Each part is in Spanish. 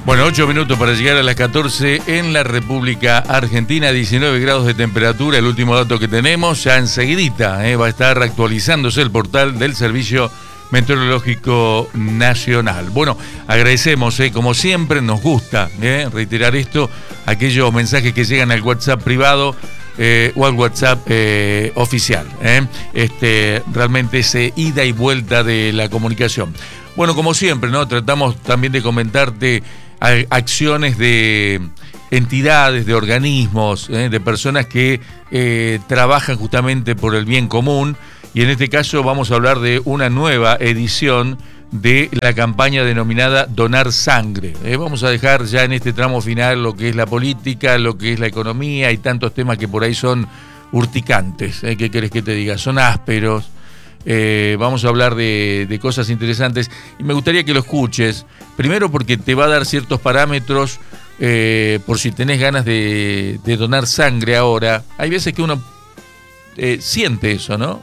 Bueno, 8 minutos para llegar a las 14 en la República Argentina, 19 grados de temperatura, el último dato que tenemos, ya enseguidita va a estar actualizándose el portal del Servicio Meteorológico Nacional. Bueno, agradecemos, como siempre, nos gusta reiterar esto, aquellos mensajes que llegan al WhatsApp privado o al WhatsApp oficial. Realmente ese ida y vuelta de la comunicación. Bueno, como siempre, tratamos también de comentarte acciones de entidades, de organismos, de personas que trabajan justamente por el bien común, y en este caso vamos a hablar de una nueva edición de la campaña denominada Donar Sangre. Vamos a dejar ya en este tramo final lo que es la política, lo que es la economía y tantos temas que por ahí son urticantes. ¿Qué querés que te diga? Son ásperos. Vamos a hablar de cosas interesantes y me gustaría que lo escuches, primero porque te va a dar ciertos parámetros por si tenés ganas de donar sangre ahora. Hay veces que uno siente eso, ¿no?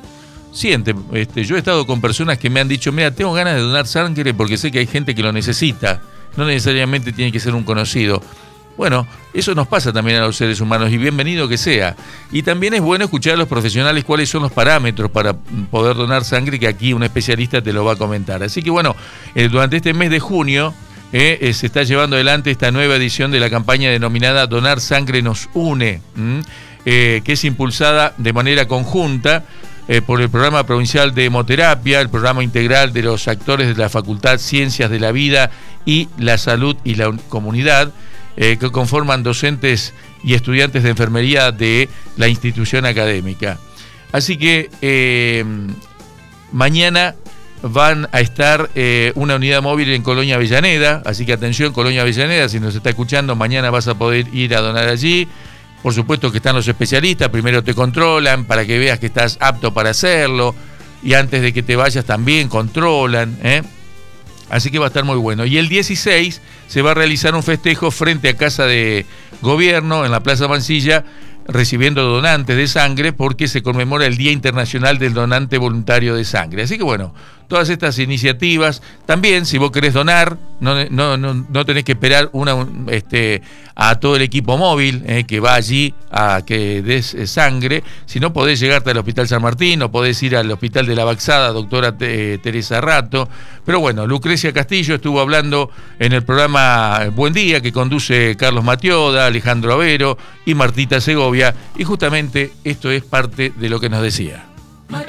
Yo he estado con personas que me han dicho, mira, tengo ganas de donar sangre porque sé que hay gente que lo necesita, no necesariamente tiene que ser un conocido. Bueno, eso nos pasa también a los seres humanos y bienvenido que sea. Y también es bueno escuchar a los profesionales cuáles son los parámetros para poder donar sangre, que aquí un especialista te lo va a comentar. Así que bueno, durante este mes de junio se está llevando adelante esta nueva edición de la campaña denominada Donar Sangre nos une, que es impulsada de manera conjunta por el Programa Provincial de Hemoterapia, el Programa Integral de los Actores de la Facultad Ciencias de la Vida y la Salud y la Comunidad, que conforman docentes y estudiantes de enfermería de la institución académica. Así que mañana van a estar una unidad móvil en Colonia Avellaneda, así que atención, Colonia Avellaneda, si nos está escuchando, mañana vas a poder ir a donar allí. Por supuesto que están los especialistas, primero te controlan para que veas que estás apto para hacerlo, y antes de que te vayas también controlan, Así que va a estar muy bueno. Y el 16 se va a realizar un festejo frente a Casa de Gobierno, en la Plaza Mansilla, recibiendo donantes de sangre, porque se conmemora el Día Internacional del Donante Voluntario de Sangre. Así que bueno, todas estas iniciativas, también si vos querés donar, no tenés que esperar a todo el equipo móvil que va allí a que des sangre, sino podés llegarte al Hospital San Martín o podés ir al Hospital de la Baxada, doctora Teresa Rato. Pero bueno, Lucrecia Castillo estuvo hablando en el programa Buen Día, que conduce Carlos Matioda, Alejandro Avero y Martita Segovia, y justamente esto es parte de lo que nos decía.